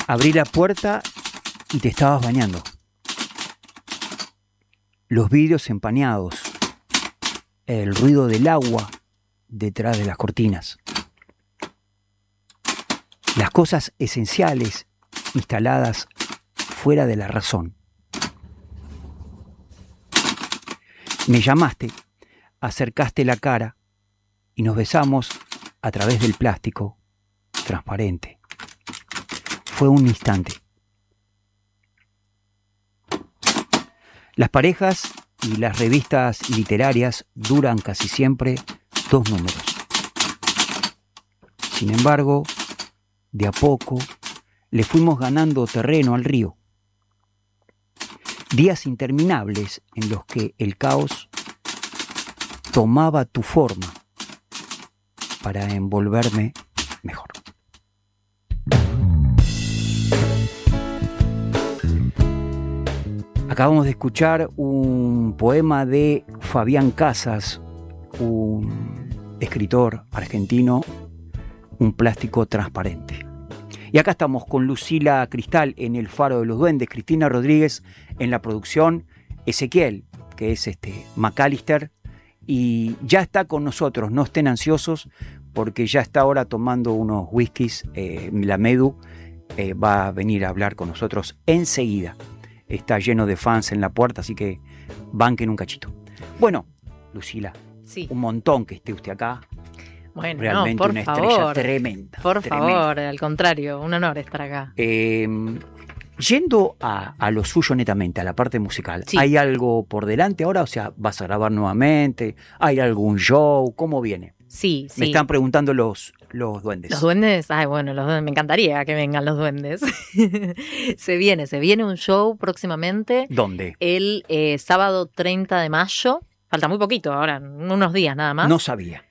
Abrí la puerta y te estabas bañando. Los vidrios empañados, el ruido del agua detrás de las cortinas. Las cosas esenciales instaladas fuera de la razón. Me llamaste, acercaste la cara y nos besamos a través del plástico transparente. Fue un instante. Las parejas y las revistas literarias duran casi siempre 2 números. Sin embargo, de a poco le fuimos ganando terreno al río. Días interminables en los que el caos tomaba tu forma para envolverme mejor. Acabamos de escuchar un poema de Fabián Casas, un escritor argentino, Un plástico transparente. Y acá estamos con Lucila Cristal en El Faro de los Duendes, Cristina Rodríguez en la producción, Ezequiel, que es McAllister, y ya está con nosotros. No estén ansiosos porque ya está ahora tomando unos whiskies. La Medu va a venir a hablar con nosotros enseguida. Está lleno de fans en la puerta, así que banquen un cachito. Bueno, Lucila, sí. Un montón que esté usted acá. Bueno, realmente no, por una favor, estrella tremenda. Por tremenda. favor, al contrario, un honor estar acá. Yendo a lo suyo netamente, a la parte musical, Sí. ¿hay algo por delante ahora? O sea, ¿vas a grabar nuevamente? ¿Hay algún show? ¿Cómo viene? Sí, sí. Me están preguntando los duendes. Los duendes, ay, bueno, los duendes, me encantaría que vengan los duendes. Se viene un show próximamente. ¿Dónde? El sábado 30 de mayo. Falta muy poquito ahora, unos días nada más. No sabía.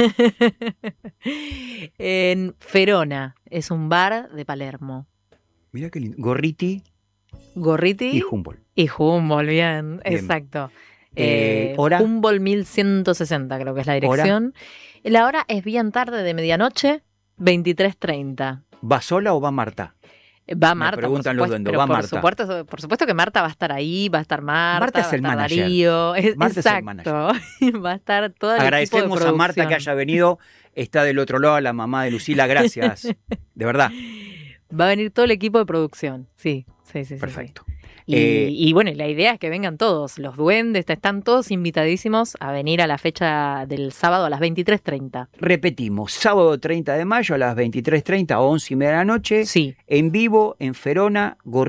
En Ferona, es un bar de Palermo. Mira qué lindo. Gorriti Gorriti y Humboldt. Y Humboldt, bien. Bien. Exacto. ¿Hora? Humboldt 1160 creo que es la dirección. La hora es bien tarde, de medianoche, 23:30. ¿Va sola o va Marta? Va Marta, Me preguntan por los supuesto, duendes, pero va Marta. por supuesto que Marta va a estar ahí, va a estar Marta, Marta es va a el estar manager. Darío. Marta es el Exacto. Va a estar todo el equipo de Agradecemos a Marta que haya venido. Está del otro lado la mamá de Lucila. Gracias. De verdad. Va a venir todo el equipo de producción. Sí. Perfecto. Sí. Y bueno, la idea es que vengan todos. Los duendes están todos invitadísimos a venir a la fecha del sábado a las 23:30. Repetimos, sábado 30 de mayo a las 23:30, 11:30 de la noche. Sí. En vivo en Ferona,